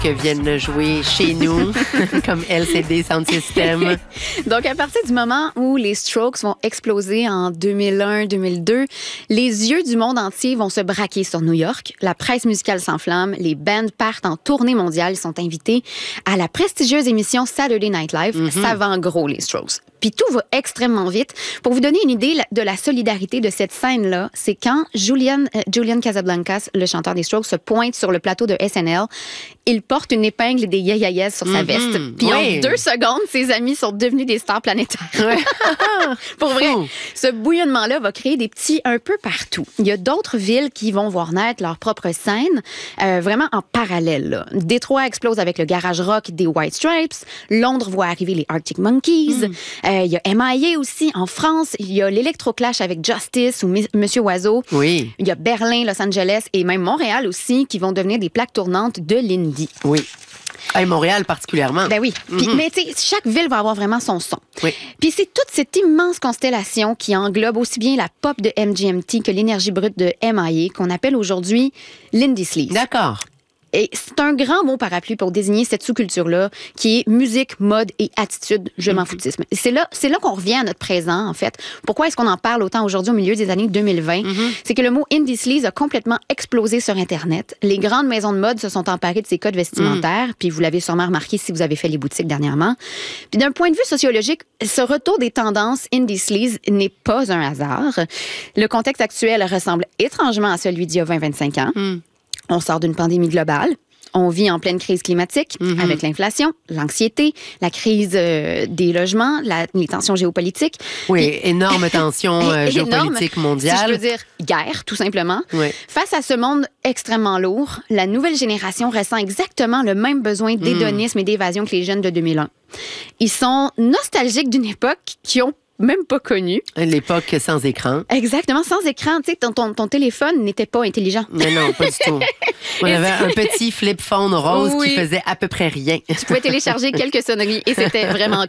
viennent jouer chez nous, comme LCD Sound System. Donc, à partir du moment où les Strokes vont exploser en 2001-2002, les yeux du monde entier vont se braquer sur New York. La presse musicale s'enflamme, les bands partent en tournée mondiale, ils sont invités à la prestigieuse émission Saturday Night Live. Ça vend gros, les Strokes. Puis tout va extrêmement vite. Pour vous donner une idée de la solidarité de cette scène-là, c'est quand Julian Casablancas, le chanteur des Strokes, se pointe sur le plateau de SNL, il porte une épingle et des yeah-yeah-yes sur sa veste. Puis en 2 secondes, ses amis sont devenus des stars planétaires. Ouais. Pour vrai, ce bouillonnement-là va créer des petits un peu partout. Il y a d'autres villes qui vont voir naître leur propre scène, vraiment en parallèle. Là. Détroit explose avec le garage rock des White Stripes. Londres voit arriver les Arctic Monkeys. Il y a MIA aussi en France. Il y a l'Electroclash avec Justice ou Monsieur Oiseau. Oui. Il y a Berlin, Los Angeles et même Montréal aussi qui vont devenir des plaques tournantes de l'indie. Oui. Et Montréal particulièrement. Ben oui. Puis, mais tu sais, chaque ville va avoir vraiment son son. Oui. Puis c'est toute cette immense constellation qui englobe aussi bien la pop de MGMT que l'énergie brute de MIA qu'on appelle aujourd'hui l'indie sleaze. D'accord. Et c'est un grand mot parapluie pour désigner cette sous-culture-là qui est musique, mode et attitude, je m'en foutisme. C'est là qu'on revient à notre présent, en fait. Pourquoi est-ce qu'on en parle autant aujourd'hui au milieu des années 2020? C'est que le mot indie sleaze a complètement explosé sur Internet. Les grandes maisons de mode se sont emparées de ces codes vestimentaires, puis vous l'avez sûrement remarqué si vous avez fait les boutiques dernièrement. Puis d'un point de vue sociologique, ce retour des tendances indie sleaze n'est pas un hasard. Le contexte actuel ressemble étrangement à celui d'il y a 20-25 ans. On sort d'une pandémie globale. On vit en pleine crise climatique avec l'inflation, l'anxiété, la crise des logements, les tensions géopolitiques. Oui, énorme tension géopolitique mondiale. Si je veux dire guerre, tout simplement. Oui. Face à ce monde extrêmement lourd, la nouvelle génération ressent exactement le même besoin d'hédonisme et d'évasion que les jeunes de 2001. Ils sont nostalgiques d'une époque qui ont même pas connu. L'époque sans écran. Exactement, sans écran. Tu sais, ton téléphone n'était pas intelligent. Mais non, pas du tout. On avait un petit flip phone rose qui faisait à peu près rien. Tu pouvais télécharger quelques sonneries et c'était vraiment